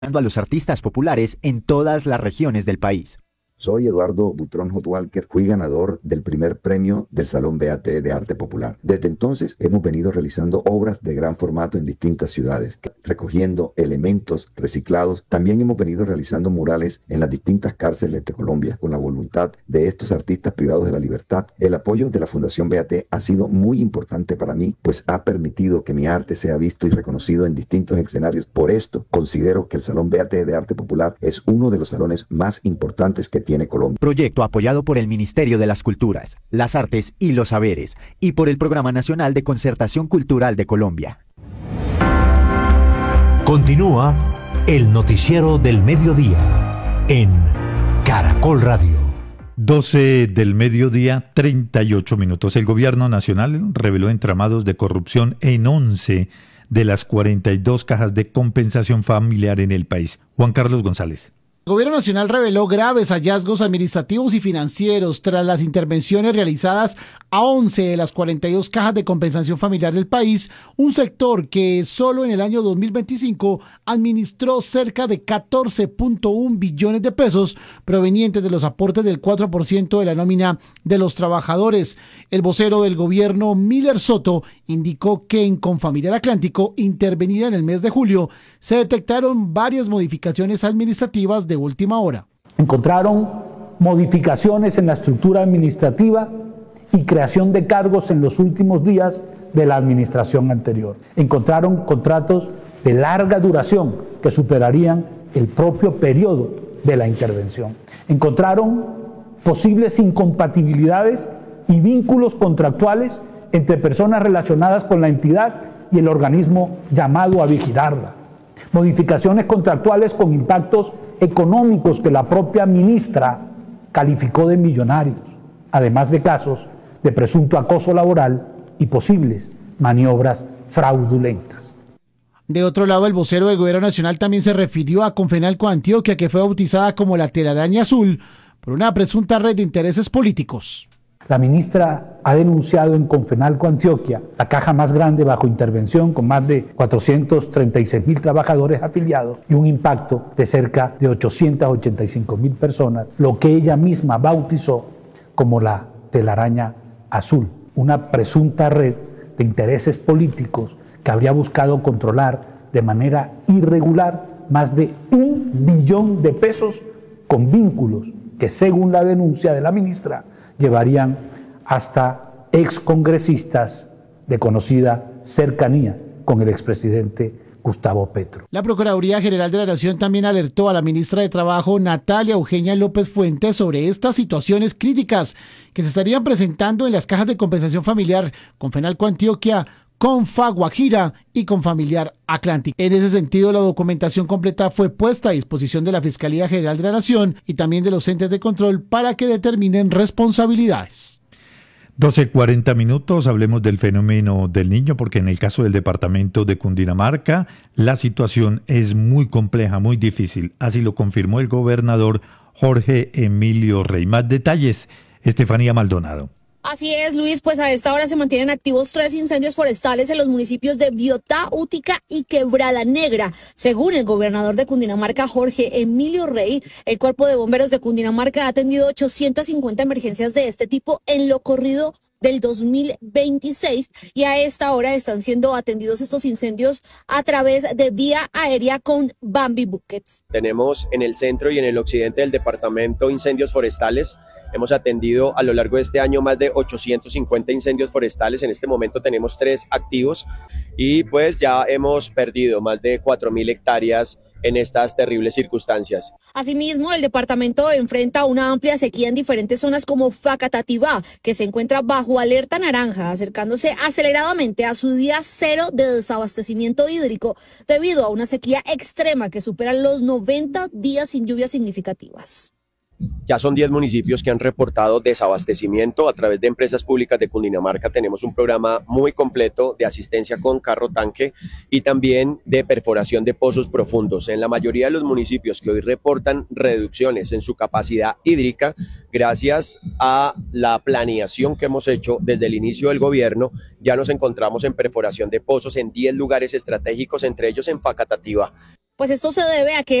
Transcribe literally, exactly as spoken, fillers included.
a los artistas populares en todas las regiones del país. Soy Eduardo Butrón Hotwalker, fui ganador del primer premio del Salón B A T de Arte Popular. Desde entonces hemos venido realizando obras de gran formato en distintas ciudades, recogiendo elementos reciclados. También hemos venido realizando murales en las distintas cárceles de Colombia, con la voluntad de estos artistas privados de la libertad. El apoyo de la Fundación B A T ha sido muy importante para mí, pues ha permitido que mi arte sea visto y reconocido en distintos escenarios. Por esto, considero que el Salón B A T de Arte Popular es uno de los salones más importantes que tiene Colombia. Proyecto apoyado por el Ministerio de las Culturas, las Artes y los Saberes y por el Programa Nacional de Concertación Cultural de Colombia. Continúa el noticiero del mediodía en Caracol Radio. doce del mediodía, treinta y ocho minutos. El gobierno nacional reveló entramados de corrupción en once de las cuarenta y dos cajas de compensación familiar en el país. Juan Carlos González. El Gobierno Nacional reveló graves hallazgos administrativos y financieros tras las intervenciones realizadas a once de las cuarenta y dos cajas de compensación familiar del país, un sector que solo en el año dos mil veinticinco administró cerca de catorce punto uno billones de pesos provenientes de los aportes del cuatro por ciento de la nómina de los trabajadores. El vocero del gobierno, Miller Soto, indicó que en Confamiliar Atlántico, intervenida en el mes de julio, se detectaron varias modificaciones administrativas de última hora. Encontraron modificaciones en la estructura administrativa y creación de cargos en los últimos días de la administración anterior. Encontraron contratos de larga duración que superarían el propio periodo de la intervención. Encontraron posibles incompatibilidades y vínculos contractuales entre personas relacionadas con la entidad y el organismo llamado a vigilarla. Modificaciones contractuales con impactos económicos que la propia ministra calificó de millonarios, además de casos de presunto acoso laboral y posibles maniobras fraudulentas. De otro lado, el vocero del Gobierno Nacional también se refirió a Confenalco Antioquia, que fue bautizada como la telaraña azul por una presunta red de intereses políticos. La ministra ha denunciado en Confenalco Antioquia, la caja más grande bajo intervención con más de cuatrocientos treinta y seis mil trabajadores afiliados y un impacto de cerca de ochocientas ochenta y cinco mil personas, lo que ella misma bautizó como la telaraña azul, una presunta red de intereses políticos que habría buscado controlar de manera irregular más de un billón de pesos con vínculos que, según la denuncia de la ministra, llevarían hasta excongresistas de conocida cercanía con el expresidente Gustavo Petro. La Procuraduría General de la Nación también alertó a la ministra de Trabajo, Natalia Eugenia López Fuentes, sobre estas situaciones críticas que se estarían presentando en las cajas de compensación familiar Confenalco Antioquia, Confa Guajira y Confamiliar Atlántico. En ese sentido, la documentación completa fue puesta a disposición de la Fiscalía General de la Nación y también de los entes de control para que determinen responsabilidades. doce cuarenta minutos, hablemos del fenómeno del niño, porque en el caso del departamento de Cundinamarca, la situación es muy compleja, muy difícil. Así lo confirmó el gobernador Jorge Emilio Rey. Más detalles, Estefanía Maldonado. Así es, Luis, pues a esta hora se mantienen activos tres incendios forestales en los municipios de Biotá, Útica y Quebrada Negra. Según el gobernador de Cundinamarca, Jorge Emilio Rey, el Cuerpo de Bomberos de Cundinamarca ha atendido ochocientas cincuenta emergencias de este tipo en lo corrido del dos mil veintiséis y a esta hora están siendo atendidos estos incendios a través de vía aérea con Bambi Buckets. Tenemos en el centro y en el occidente del departamento incendios forestales. Hemos atendido a lo largo de este año más de ochocientos cincuenta incendios forestales. En este momento tenemos tres activos y pues ya hemos perdido más de cuatro mil hectáreas en estas terribles circunstancias. Asimismo, el departamento enfrenta una amplia sequía en diferentes zonas como Facatativá, que se encuentra bajo alerta naranja, acercándose aceleradamente a su día cero de desabastecimiento hídrico debido a una sequía extrema que supera los noventa días sin lluvias significativas. Ya son diez municipios que han reportado desabastecimiento. A través de Empresas Públicas de Cundinamarca tenemos un programa muy completo de asistencia con carro tanque y también de perforación de pozos profundos. En la mayoría de los municipios que hoy reportan reducciones en su capacidad hídrica, gracias a la planeación que hemos hecho desde el inicio del gobierno, ya nos encontramos en perforación de pozos en diez lugares estratégicos, entre ellos en Facatativá. Pues esto se debe a que